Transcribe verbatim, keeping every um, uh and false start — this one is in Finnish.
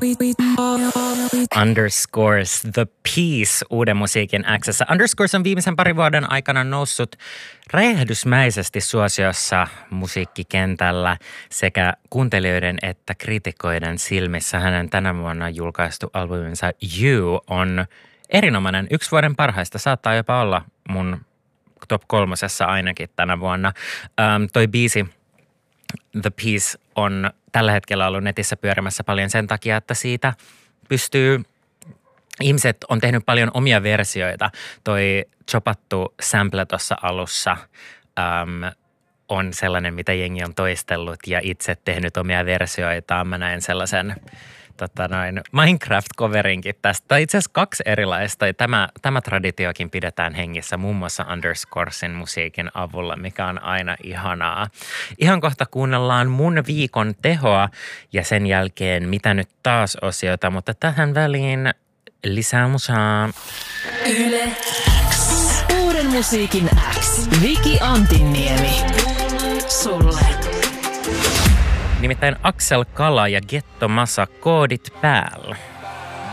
Underscores The Peace uuden musiikin X:ssä. Underscores on viimeisen parin vuoden aikana noussut räjähdysmäisesti suosiossa musiikkikentällä sekä kuuntelijoiden että kritikoiden silmissä. Hänen tänä vuonna julkaistu albuminsa You on erinomainen. Yksi vuoden parhaista saattaa jopa olla mun top kolmosessa ainakin tänä vuonna. Ähm, toi biisi The Peace on tällä hetkellä ollut netissä pyörimässä paljon sen takia, että siitä pystyy, ihmiset on tehnyt paljon omia versioita. Toi chopattu sample tuossa alussa äm, on sellainen, mitä jengi on toistellut ja itse tehnyt omia versioitaan. Mä näin sellaisen tota noin, Minecraft-coverinkin tästä. Tai itse asiassa kaksi erilaista. Tämä, tämä traditiokin pidetään hengissä muun muassa Underscoresin musiikin avulla, mikä on aina ihanaa. Ihan kohta kuunnellaan mun viikon tehoa ja sen jälkeen mitä nyt taas osiota, mutta tähän väliin lisää musaa. Yle X. Uuden musiikin X. Viki Antinniemi. Sulle. Nimittäin Axel Kala ja Getto Masa, Koodit päällä.